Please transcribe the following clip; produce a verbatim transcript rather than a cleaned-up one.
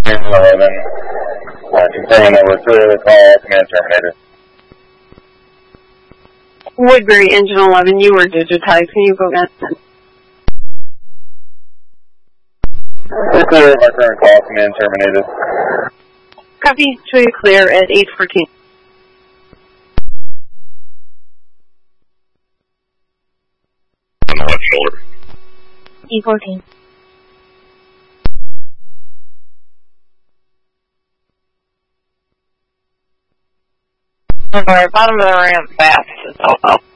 eleven. Uh, confirming that we're clear of the call, command terminated. Woodbury, engine eleven, you were digitized. Can you go again? We're clear of our current call, command terminated. Copy, show you clear at eight fourteen. On the left shoulder. E fourteen. Bottom of the ramp fast.